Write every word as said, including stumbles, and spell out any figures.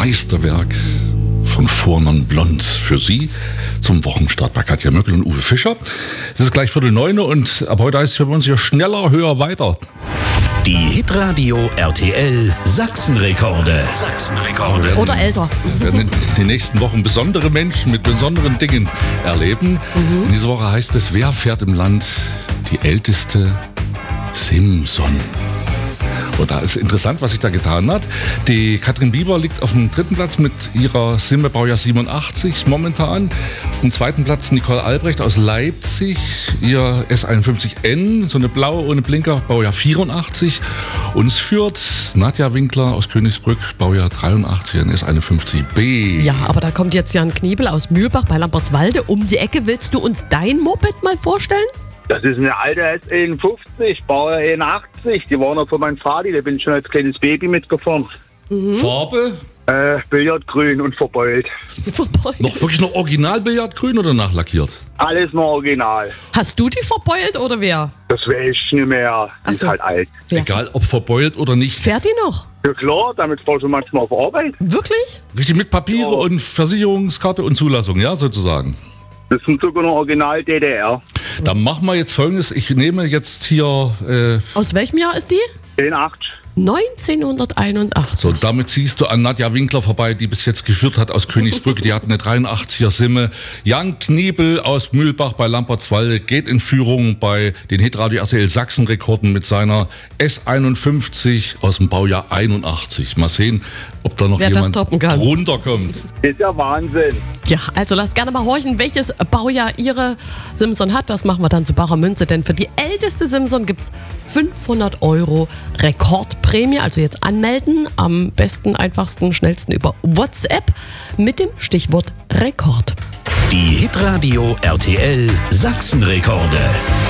Meisterwerk von Vormann Blond für Sie zum Wochenstart bei Katja Möckel und Uwe Fischer. Es ist gleich Viertel neune und ab heute heißt es für uns hier schneller, höher, weiter. Die Hitradio R T L Sachsenrekorde. Sachsenrekorde. Oder älter. Wir werden in den nächsten Wochen besondere Menschen mit besonderen Dingen erleben. Mhm. Und diese Woche heißt es, wer fährt im Land die älteste Simson? Und da ist interessant, was sich da getan hat. Die Katrin Bieber liegt auf dem dritten Platz mit ihrer Simme Baujahr siebenundachtzig momentan. Auf dem zweiten Platz Nicole Albrecht aus Leipzig, ihr S einundfünfzig N, so eine blaue ohne Blinker, Baujahr vierundachtzig. Und es führt Nadja Winkler aus Königsbrück, Baujahr dreiundachtzig, ein S einundfünfzig B. Ja, aber da kommt jetzt Jan Kniebel aus Mühlbach bei Lampertswalde um die Ecke. Willst du uns dein Moped mal vorstellen? Das ist eine alte S einundfünfzig, Baujahr einundachtzig. Die war noch von meinem Vater, da bin ich schon als kleines Baby mitgefahren. Mhm. Farbe? Äh, Billardgrün und verbeult. Verbeult? Noch wirklich noch Original-Billardgrün oder nachlackiert? Alles noch original. Hast du die verbeult oder wer? Das weiß ich nicht mehr. Die Ach ist so. halt alt. Ja. Egal, ob verbeult oder nicht. Fährt die noch? Ja klar, damit fahr ich manchmal auf Arbeit. Wirklich? Richtig mit Papiere Ja. und Versicherungskarte und Zulassung, ja, sozusagen. Das sind sogar noch original D D R. Dann machen wir jetzt Folgendes. Ich nehme jetzt hier... Äh, Aus welchem Jahr ist die? einundachtzig. neunzehnhunderteinundachtzig. So, damit ziehst du an Nadja Winkler vorbei, die bis jetzt geführt hat aus Königsbrück. Die hat eine dreiundachtziger Simme. Jan Kniebel aus Mühlbach bei Lampertswalde geht in Führung bei den Hitradio R T L Sachsenrekorden mit seiner S einundfünfzig aus dem Baujahr einundachtzig. Mal sehen, ob da noch Wer das jemand toppen kann. runterkommt. Das ist ja Wahnsinn. Ja, also lasst gerne mal horchen, welches Baujahr ihre Simson hat. Das machen wir dann zu barer Münze, denn für die älteste Simson gibt's fünfhundert Euro Rekordprämie. Also jetzt anmelden, am besten, einfachsten, schnellsten über WhatsApp mit dem Stichwort Rekord. Die Hitradio R T L Sachsenrekorde.